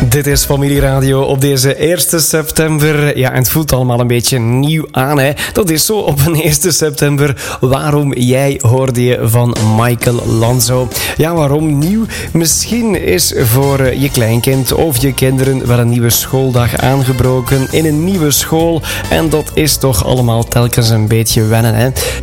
Dit is Familieradio op deze 1 september. Ja, en het voelt allemaal een beetje nieuw aan, hè. Dat is zo op een 1 september. Waarom jij hoorde je van Michael Lanzo. Ja, waarom nieuw? Misschien is voor je kleinkind of je kinderen wel een nieuwe schooldag aangebroken in een nieuwe school. En dat is toch allemaal telkens een beetje wennen, hè.